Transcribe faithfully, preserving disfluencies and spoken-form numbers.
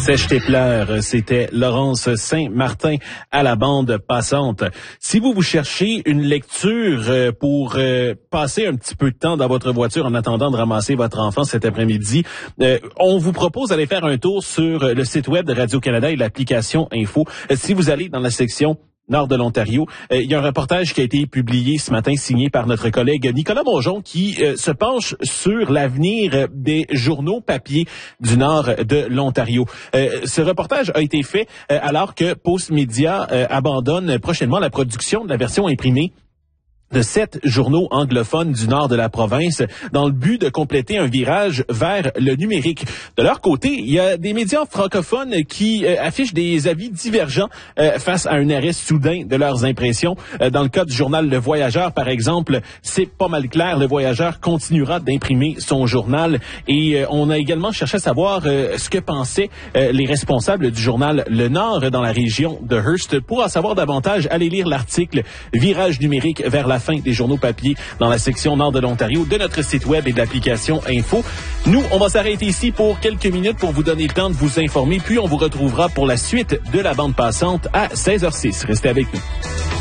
Sèche tes pleurs, c'était Laurence Saint-Martin à la bande passante. Si vous vous cherchez une lecture pour euh, passer un petit peu de temps dans votre voiture en attendant de ramasser votre enfant cet après-midi, euh, on vous propose d'aller faire un tour sur le site web de Radio-Canada et l'application Info. Si vous allez dans la section nord de l'Ontario, euh, il y a un reportage qui a été publié ce matin, signé par notre collègue Nicolas Mongeon, qui euh, se penche sur l'avenir des journaux papier du nord de l'Ontario. Euh, ce reportage a été fait euh, alors que Postmedia euh, abandonne prochainement la production de la version imprimée de sept journaux anglophones du nord de la province dans le but de compléter un virage vers le numérique. De leur côté, il y a des médias francophones qui euh, affichent des avis divergents euh, face à un arrêt soudain de leurs impressions. Euh, dans le cas du journal Le Voyageur, par exemple, c'est pas mal clair. Le Voyageur continuera d'imprimer son journal et euh, on a également cherché à savoir euh, ce que pensaient euh, les responsables du journal Le Nord dans la région de Hearst. Pour en savoir davantage, allez lire l'article « Virage numérique vers la fin des journaux papier » dans la section nord de l'Ontario de notre site web et de l'application Info. Nous, on va s'arrêter ici pour quelques minutes pour vous donner le temps de vous informer, puis on vous retrouvera pour la suite de la bande passante à seize heures six. Restez avec nous.